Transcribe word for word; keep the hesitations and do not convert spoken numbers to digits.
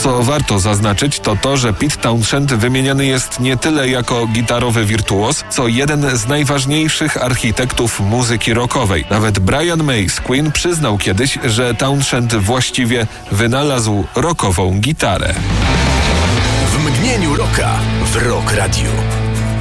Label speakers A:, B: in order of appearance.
A: Co warto zaznaczyć, to to, że Pete Townshend wymieniany jest nie tyle jako gitarowy wirtuos, co jeden z najważniejszych architektów muzyki rockowej. Nawet Brian May z Queen przyznał kiedyś, że Townshend właściwie wynalazł rockową gitarę.
B: W mgnieniu rocka w Rock Radio.